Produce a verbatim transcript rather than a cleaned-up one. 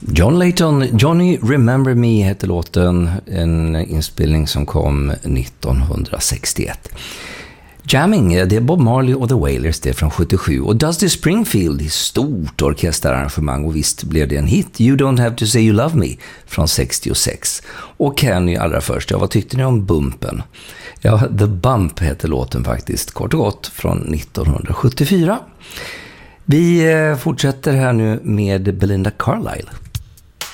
John Layton, Johnny Remember Me heter låten, en inspelning som kom nittonhundrasextioett. Jamming, det är Bob Marley och The Wailers, det är från sjuttiosju. Och Dusty Springfield i stort orkesterarrangemang, och visst blev det en hit. You Don't Have To Say You Love Me från sextiosex. Och Kenny allra först, ja, vad tyckte ni om Bumpen? Ja, The Bump heter låten faktiskt, kort och gott, från nittonhundrasjuttiofyra. Vi fortsätter här nu med Belinda Carlisle.